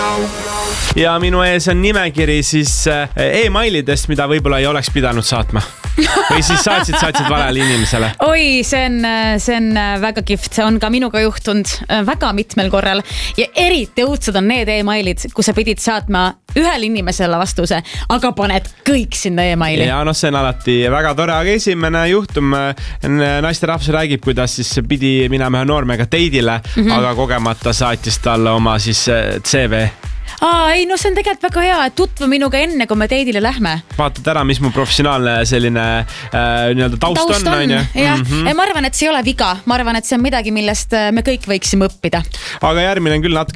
Ja minu ees on nimekiri siis e-mailidest, mida võib-olla ei oleks pidanud saatma. Või siis saatsid valele inimesele. Oi, see on väga kihvt. See on ka minuga juhtunud väga mitmel korral. Ja eriti õudsad on need e-mailid, kus sa pidid saatma ühele inimesele vastuse, aga paned kõik sinna e-maili. Ja see on alati väga tore, aga esimene juhtum naisterahvas räägib, kuidas siis pidi minema ühe noormega teidile, aga kogemata saatis talle oma siis CV. Ei, no see on tegelikult väga hea, et tutvu minuga enne, kui me teidile lähme. Vaatad ära, mis mu professionaalne selline taust on. Ja ma arvan, et see ei ole viga. Ma arvan, et see on midagi, millest me kõik võiksime õppida. Aga järgmine on küll natuke